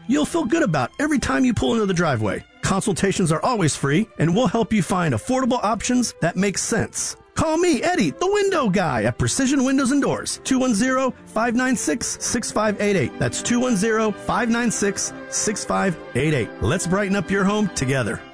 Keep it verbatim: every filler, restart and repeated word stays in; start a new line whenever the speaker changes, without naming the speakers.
you'll feel good about every time you pull into the driveway. Consultations are always free, and we'll help you find affordable options that make sense. Call me, Eddie, the window guy at Precision Windows and Doors, two one zero, five nine six, six five eight eight. That's two one zero, five nine six, six five eight eight. Let's brighten up your home together.